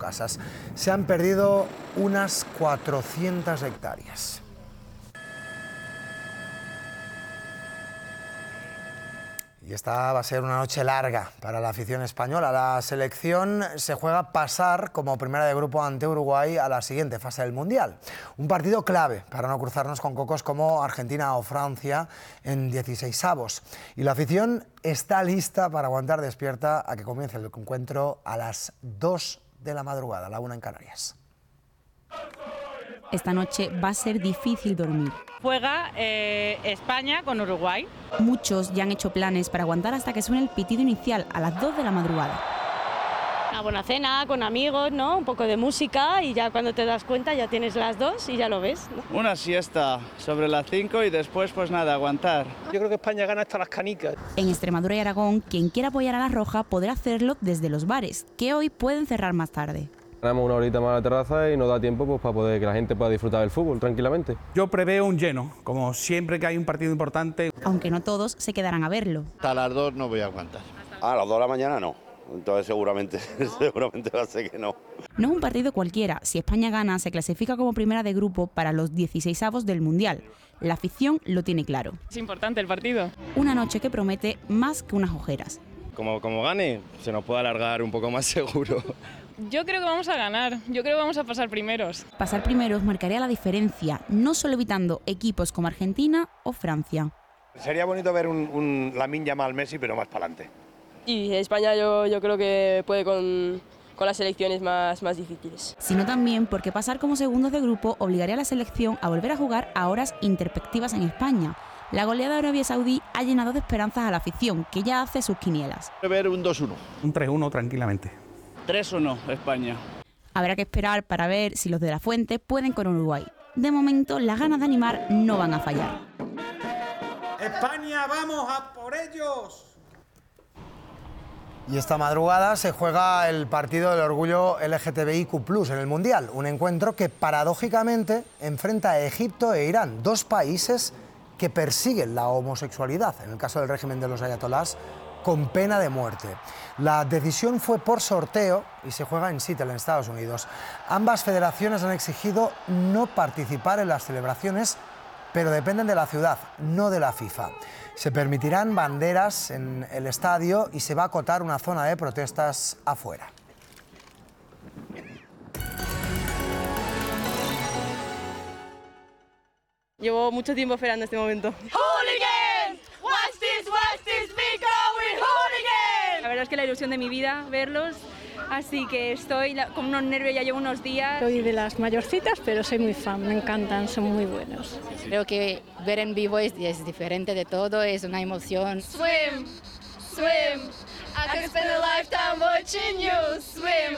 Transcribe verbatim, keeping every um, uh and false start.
casas. Se han perdido unas cuatrocientas hectáreas. Y esta va a ser una noche larga para la afición española. La selección se juega pasar como primera de grupo ante Uruguay a la siguiente fase del Mundial. Un partido clave para no cruzarnos con cocos como Argentina o Francia en dieciseisavos. Y la afición está lista para aguantar despierta a que comience el encuentro a las dos de la madrugada, la una en Canarias. Esta noche va a ser difícil dormir. Juega eh, España con Uruguay. Muchos ya han hecho planes para aguantar hasta que suene el pitido inicial a las dos de la madrugada. Una buena cena con amigos, ¿no? Un poco de música y ya cuando te das cuenta ya tienes las dos y ya lo ves, ¿no? Una siesta sobre las cinco y después pues nada, aguantar. Yo creo que España gana hasta las canicas. En Extremadura y Aragón, quien quiera apoyar a la Roja podrá hacerlo desde los bares, que hoy pueden cerrar más tarde. Tenemos una horita más a la terraza y nos da tiempo pues, para poder que la gente pueda disfrutar del fútbol tranquilamente. Yo preveo un lleno, como siempre que hay un partido importante. Aunque no todos se quedarán a verlo. Hasta las dos no voy a aguantar. A las dos de la mañana no, entonces seguramente, seguramente va a ser que no. No es un partido cualquiera. Si España gana, se clasifica como primera de grupo para los dieciseisavos del Mundial. La afición lo tiene claro. Es importante el partido. Una noche que promete más que unas ojeras. Como, como gane, se nos puede alargar un poco más seguro. Yo creo que vamos a ganar, yo creo que vamos a pasar primeros. Pasar primeros marcaría la diferencia, no solo evitando equipos como Argentina o Francia. Sería bonito ver un, un Lamine Yamal Messi, pero más para adelante. Y España yo, yo creo que puede con, con las selecciones más, más difíciles. Sino también porque pasar como segundos de grupo obligaría a la selección a volver a jugar a horas interspectivas en España. La goleada de Arabia Saudí ha llenado de esperanzas a la afición, que ya hace sus quinielas. Ver un dos uno. Un tres uno tranquilamente. tres uno, España. Habrá que esperar para ver si los de la Fuente pueden con Uruguay. De momento, las ganas de animar no van a fallar. ¡España, vamos a por ellos! Y esta madrugada se juega el partido del orgullo L G T B I Q plus, en el Mundial. Un encuentro que paradójicamente enfrenta a Egipto e Irán, dos países que persiguen la homosexualidad, en el caso del régimen de los ayatolás, con pena de muerte. La decisión fue por sorteo y se juega en Seattle, en Estados Unidos. Ambas federaciones han exigido no participar en las celebraciones, pero dependen de la ciudad, no de la FIFA. Se permitirán banderas en el estadio y se va a acotar una zona de protestas afuera. Llevo mucho tiempo esperando este momento. ¡Hooligan! Watch this, watch this, be going hooligan! La verdad es que la ilusión de mi vida verlos, así que estoy con unos nervios, ya llevo unos días. Soy de las mayorcitas, pero soy muy fan, me encantan, son muy buenos. Creo que ver en vivo es, es diferente de todo, es una emoción. Swim, swim, I could spend a lifetime watching you swim.